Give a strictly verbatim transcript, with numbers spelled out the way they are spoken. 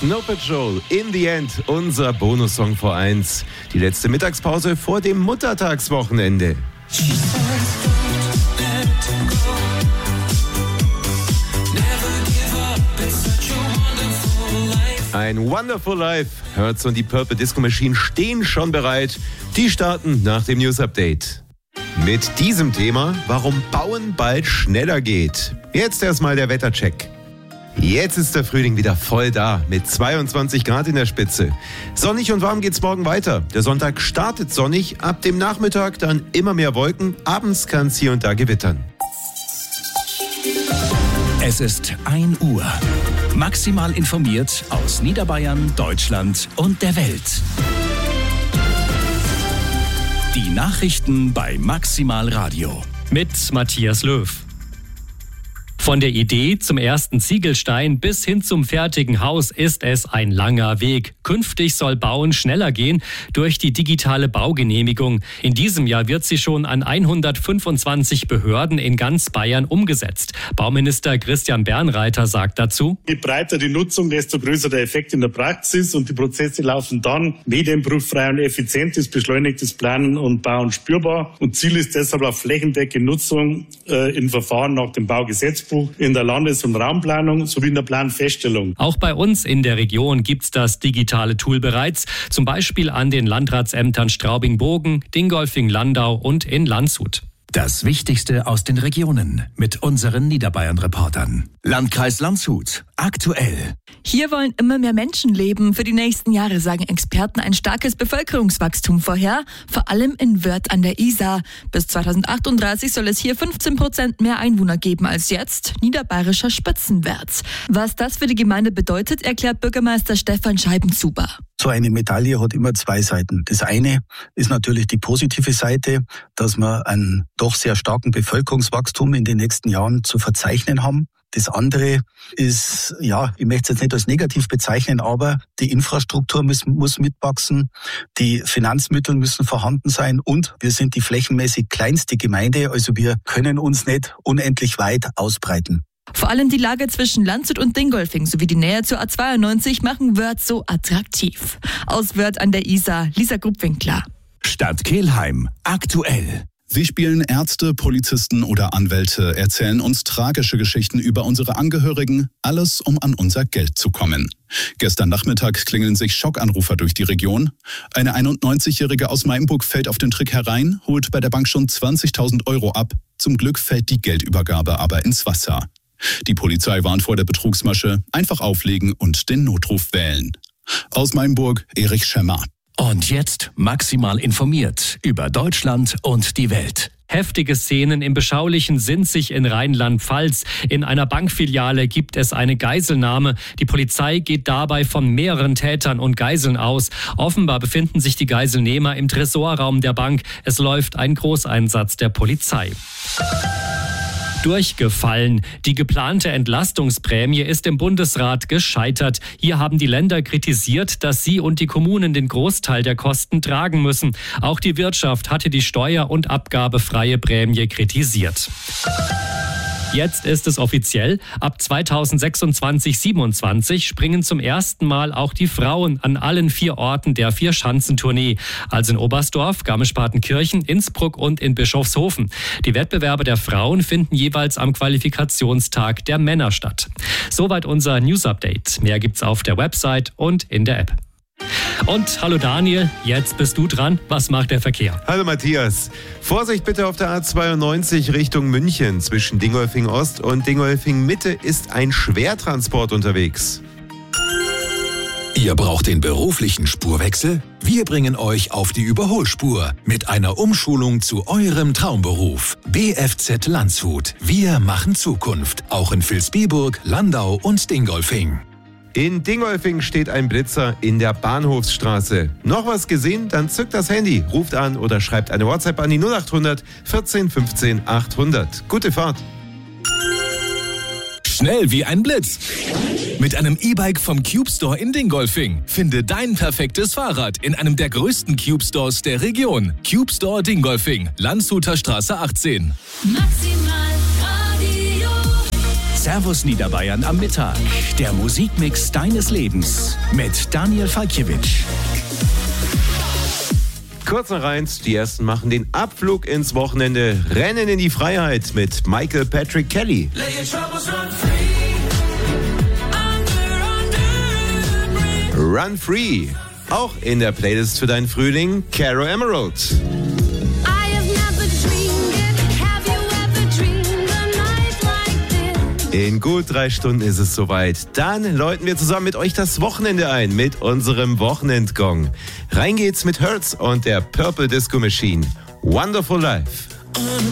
Snow Patrol, In the End, unser Bonussong vor eins. Die letzte Mittagspause vor dem Muttertagswochenende. Ein Wonderful Life. Hertz und die Purple Disco Machine stehen schon bereit. Die starten nach dem News Update. Mit diesem Thema, warum Bauen bald schneller geht. Jetzt erstmal der Wettercheck. Jetzt ist der Frühling wieder voll da, mit zweiundzwanzig Grad in der Spitze. Sonnig und warm geht's morgen weiter. Der Sonntag startet sonnig, ab dem Nachmittag dann immer mehr Wolken, abends kann's hier und da gewittern. Es ist ein Uhr. Maximal informiert aus Niederbayern, Deutschland und der Welt. Die Nachrichten bei Maximal Radio. Mit Matthias Löw. Von der Idee zum ersten Ziegelstein bis hin zum fertigen Haus ist es ein langer Weg. Künftig soll Bauen schneller gehen durch die digitale Baugenehmigung. In diesem Jahr wird sie schon an hundertfünfundzwanzig Behörden in ganz Bayern umgesetzt. Bauminister Christian Bernreiter sagt dazu: Je breiter die Nutzung, desto größer der Effekt in der Praxis und die Prozesse laufen dann medienbruchfrei und effizient ist beschleunigtes Planen und Bauen spürbar. Und Ziel ist deshalb auch flächendeckende Nutzung äh, in Verfahren nach dem Baugesetzbuch, in der Landes- und Raumplanung sowie in der Planfeststellung. Auch bei uns in der Region gibt's das digitale Tool bereits, zum Beispiel an den Landratsämtern Straubing-Bogen, Dingolfing-Landau und in Landshut. Das Wichtigste aus den Regionen mit unseren Niederbayern-Reportern. Landkreis Landshut. Aktuell. Hier wollen immer mehr Menschen leben. Für die nächsten Jahre sagen Experten ein starkes Bevölkerungswachstum vorher, vor allem in Wörth an der Isar. Bis zweitausendachtunddreißig soll es hier fünfzehn Prozent mehr Einwohner geben als jetzt. Niederbayerischer Spitzenwert. Was das für die Gemeinde bedeutet, erklärt Bürgermeister Stefan Scheibenzuber. So eine Medaille hat immer zwei Seiten. Das eine ist natürlich die positive Seite, dass wir einen doch sehr starken Bevölkerungswachstum in den nächsten Jahren zu verzeichnen haben. Das andere ist, ja, ich möchte es jetzt nicht als negativ bezeichnen, aber die Infrastruktur muss, muss mitwachsen, die Finanzmittel müssen vorhanden sein und wir sind die flächenmäßig kleinste Gemeinde, also wir können uns nicht unendlich weit ausbreiten. Vor allem die Lage zwischen Landshut und Dingolfing sowie die Nähe zur A zweiundneunzig machen Wörth so attraktiv. Aus Wörth an der Isar, Lisa Grubwinkler. Stadt Kelheim. Aktuell. Sie spielen Ärzte, Polizisten oder Anwälte, erzählen uns tragische Geschichten über unsere Angehörigen, alles um an unser Geld zu kommen. Gestern Nachmittag klingeln sich Schockanrufer durch die Region. Eine einundneunzigjährige aus Mainburg fällt auf den Trick herein, holt bei der Bank schon zwanzigtausend Euro ab. Zum Glück fällt die Geldübergabe aber ins Wasser. Die Polizei warnt vor der Betrugsmasche, einfach auflegen und den Notruf wählen. Aus Mainburg, Erich Schemmer. Und jetzt maximal informiert über Deutschland und die Welt. Heftige Szenen im beschaulichen Sinzig in Rheinland-Pfalz. In einer Bankfiliale gibt es eine Geiselnahme. Die Polizei geht dabei von mehreren Tätern und Geiseln aus. Offenbar befinden sich die Geiselnehmer im Tresorraum der Bank. Es läuft ein Großeinsatz der Polizei. Durchgefallen. Die geplante Entlastungsprämie ist im Bundesrat gescheitert. Hier haben die Länder kritisiert, dass sie und die Kommunen den Großteil der Kosten tragen müssen. Auch die Wirtschaft hatte die steuer- und abgabefreie Prämie kritisiert. Jetzt ist es offiziell. Ab zweitausendsechsundzwanzig siebenundzwanzig springen zum ersten Mal auch die Frauen an allen vier Orten der Vier-Schanzentournee. Also in Oberstdorf, Garmisch-Partenkirchen, Innsbruck und in Bischofshofen. Die Wettbewerbe der Frauen finden jeweils am Qualifikationstag der Männer statt. Soweit unser News-Update. Mehr gibt's auf der Website und in der App. Und hallo Daniel, jetzt bist du dran. Was macht der Verkehr? Hallo Matthias. Vorsicht bitte auf der A zweiundneunzig Richtung München. Zwischen Dingolfing Ost und Dingolfing Mitte ist ein Schwertransport unterwegs. Ihr braucht den beruflichen Spurwechsel? Wir bringen euch auf die Überholspur mit einer Umschulung zu eurem Traumberuf. B F Z Landshut. Wir machen Zukunft. Auch in Vilsbiburg, Landau und Dingolfing. In Dingolfing steht ein Blitzer in der Bahnhofsstraße. Noch was gesehen? Dann zückt das Handy, ruft an oder schreibt eine WhatsApp an die null achthundert vierzehn fünfzehn achthundert. Gute Fahrt. Schnell wie ein Blitz. Mit einem E-Bike vom Cube Store in Dingolfing. Finde dein perfektes Fahrrad in einem der größten Cube Stores der Region. Cube Store Dingolfing, Landshuter Straße achtzehn. Maximal Radio. Servus Niederbayern am Mittag. Der Musikmix deines Lebens mit Daniel Falkiewicz. Kurz nach eins, die ersten machen den Abflug ins Wochenende, rennen in die Freiheit mit Michael Patrick Kelly. Run Free. Auch in der Playlist für deinen Frühling, Caro Emerald. In gut drei Stunden ist es soweit. Dann läuten wir zusammen mit euch das Wochenende ein mit unserem Wochenendgong. Rein geht's mit Hurts und der Purple Disco Machine. Wonderful Life.